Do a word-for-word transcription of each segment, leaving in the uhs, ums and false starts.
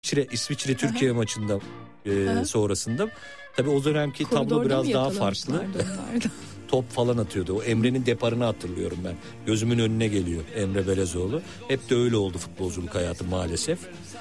İsviçre, İsviçre Türkiye maçında e, sonrasında. Tabii o dönemki koridorda tablo biraz daha farklı. Top falan atıyordu. O Emre'nin deparını hatırlıyorum ben. Gözümün önüne geliyor Emre Belezoğlu. Hep de öyle oldu futbolculuk hayatı maalesef.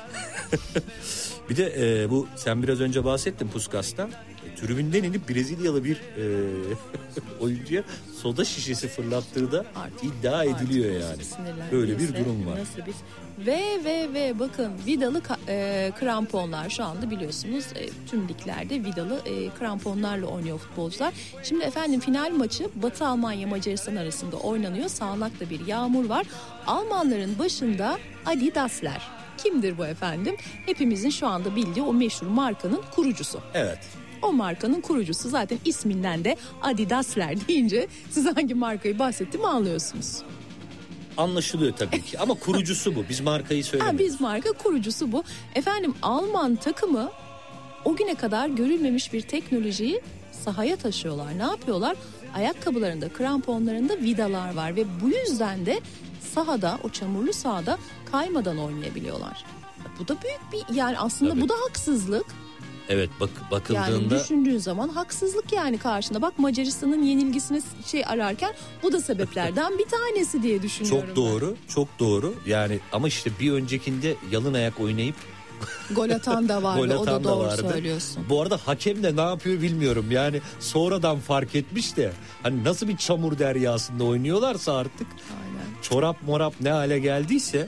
Bir de e, bu sen biraz önce bahsettin Puskas'tan. E, tribünden inip Brezilyalı bir e, oyuncuya soda şişesi fırlattığı da artık, iddia ediliyor artık yani. Böyle bir durum var. Nasıl bir... Ve ve ve bakın vidalı e, kramponlar şu anda biliyorsunuz e, tüm liglerde vidalı e, kramponlarla oynuyor futbolcular. Şimdi efendim final maçı Batı Almanya Macaristan arasında oynanıyor. Sağanakta bir yağmur var. Almanların başında Adidas'ler. Kimdir bu efendim? Hepimizin şu anda bildiği o meşhur markanın kurucusu. Evet. O markanın kurucusu zaten isminden de Adidas'ler deyince siz hangi markayı bahsettiğimi anlıyorsunuz. Anlaşılıyor tabii ki ama kurucusu bu. Biz markayı söylemiyoruz. Ha, biz marka kurucusu bu. Efendim Alman takımı o güne kadar görülmemiş bir teknolojiyi sahaya taşıyorlar. Ne yapıyorlar? Ayakkabılarında, kramponlarında vidalar var ve bu yüzden de sahada, o çamurlu sahada kaymadan oynayabiliyorlar. Bu da büyük bir yani aslında tabii. Bu da haksızlık. Evet bak bakıldığında. Yani düşündüğün zaman haksızlık yani karşında. Bak Macaristan'ın yenilgisine şey ararken bu da sebeplerden bir tanesi diye düşünüyorum. Çok doğru, ben. çok doğru. Yani ama işte bir öncekinde yalın ayak oynayıp gol atan da vardı. Gol atan o da doğru vardı. Söylüyorsun. Bu arada hakem de ne yapıyor bilmiyorum. Yani sonradan fark etmiş de hani nasıl bir çamur deryasında oynuyorlarsa artık. Aynen. Çorap morap ne hale geldiyse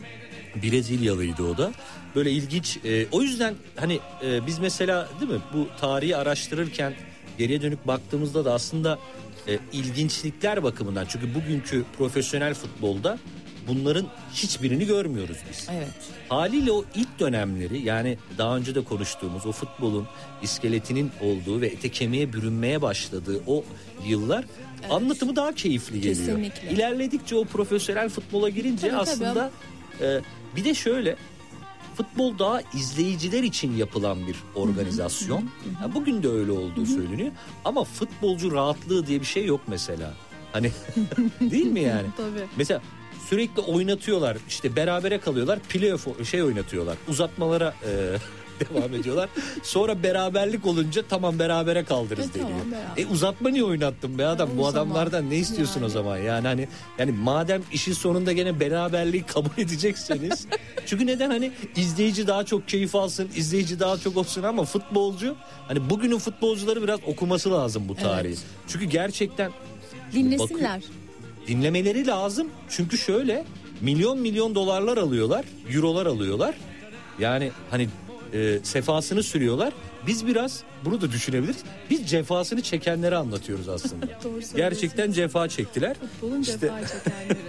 Brezilyalıydı o da. Böyle ilginç. E, o yüzden hani e, biz mesela değil mi bu tarihi araştırırken geriye dönük baktığımızda da aslında e, ilginçlikler bakımından çünkü bugünkü profesyonel futbolda bunların hiçbirini görmüyoruz biz. Evet. Haliyle o ilk dönemleri yani daha önce de konuştuğumuz o futbolun iskeletinin olduğu ve ete kemiğe bürünmeye başladığı o yıllar evet. Anlatımı daha keyifli geliyor. Kesinlikle. İlerledikçe o profesyonel futbola girince tabii, aslında tabii. E, bir de şöyle futbol daha izleyiciler için yapılan bir organizasyon. Hı hı hı. Yani bugün de öyle olduğu hı hı. söyleniyor. Ama futbolcu rahatlığı diye bir şey yok mesela. Hani değil mi yani? Tabii. Mesela sürekli oynatıyorlar. İşte berabere kalıyorlar. Playoff şey oynatıyorlar. Uzatmalara e, devam ediyorlar. Sonra beraberlik olunca tamam berabere kaldırırız e, deniyor. Tamam, e uzatma niye oynattın be adam? E, Bu adamlardan ne istiyorsun yani. O zaman? Yani hani yani madem işin sonunda gene beraberliği kabul edecekseniz çünkü neden hani izleyici daha çok keyif alsın, izleyici daha çok olsun ama futbolcu hani bugünün futbolcuları biraz okuması lazım bu tarihi. Evet. Çünkü gerçekten dinlesinler. Bakın, dinlemeleri lazım. Çünkü şöyle milyon milyon dolarlar alıyorlar, eurolar alıyorlar. Yani hani e, sefasını sürüyorlar. Biz biraz bunu da düşünebiliriz. Biz cefasını çekenleri anlatıyoruz aslında. Gerçekten cefa çektiler. Futbolun işte, cefa çekenleri.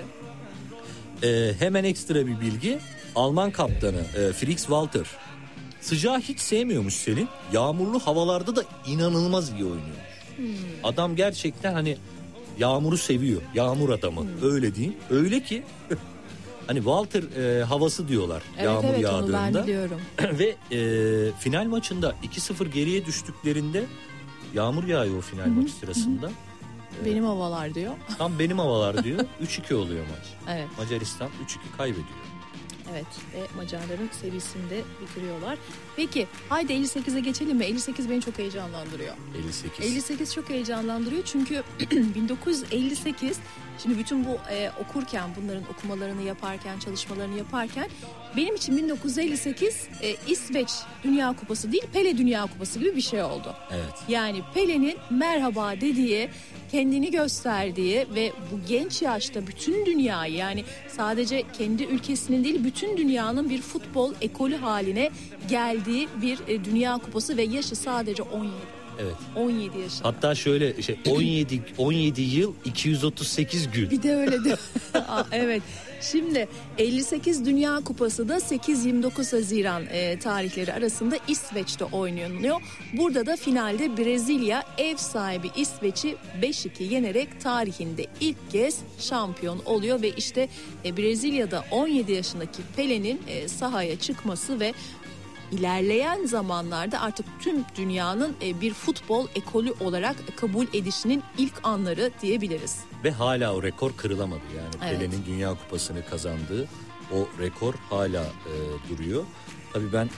e, hemen ekstra bir bilgi. Alman kaptanı e, Fritz Walter sıcağı hiç sevmiyormuş Selin. Yağmurlu havalarda da inanılmaz iyi oynuyor. Hmm. Adam gerçekten hani yağmuru seviyor. Yağmur adamı. Hmm. Öyle diyeyim. Öyle ki hani Walter e, havası diyorlar evet, yağmur evet, yağdığında. Evet onu ben biliyorum. Ve e, final maçında iki sıfır geriye düştüklerinde yağmur yağıyor o final maçı sırasında. E, benim havalar diyor. Tam benim havalar diyor. üç iki oluyor maç. Evet. Macaristan üç iki kaybediyor. Evet ve Macarların serisini de bitiriyorlar. Peki haydi elli sekize geçelim mi? elli sekiz beni çok heyecanlandırıyor. elli sekiz elli sekiz çok heyecanlandırıyor çünkü bin dokuz yüz elli sekiz şimdi bütün bu e, okurken bunların okumalarını yaparken çalışmalarını yaparken benim için bin dokuz yüz elli sekiz e, İsveç Dünya Kupası değil Pele Dünya Kupası gibi bir şey oldu. Evet. Yani Pele'nin merhaba dediği, kendini gösterdiği ve bu genç yaşta bütün dünyayı yani sadece kendi ülkesinin değil bütün dünyanın bir futbol ekolü haline geldiği bir e, Dünya Kupası ve yaşı sadece on yedi. Evet. on yedi yaşında. Hatta şöyle şey on yedi on yedi yıl iki yüz otuz sekiz gün. Bir de öyle de. Evet. Şimdi elli sekiz Dünya Kupası da sekiz yirmi dokuz Haziran e, tarihleri arasında İsveç'te oynanıyor. Burada da finalde Brezilya ev sahibi İsveç'i beş iki yenerek tarihinde ilk kez şampiyon oluyor ve işte e, Brezilya'da on yedi yaşındaki Pele'nin e, sahaya çıkması ve İlerleyen zamanlarda artık tüm dünyanın bir futbol ekolü olarak kabul edişinin ilk anları diyebiliriz. Ve hala o rekor kırılamadı yani evet. Pele'nin Dünya Kupası'nı kazandığı o rekor hala e, duruyor. Tabii ben